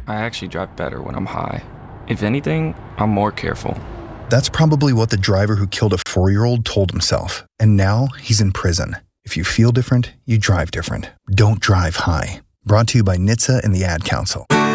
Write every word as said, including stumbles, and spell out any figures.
I actually drive better when I'm high. If anything, I'm more careful. That's probably what the driver who killed a four-year-old told himself, and now he's in prison. If you feel different, you drive different. Don't drive high. Brought to you by N H T S A and the Ad Council.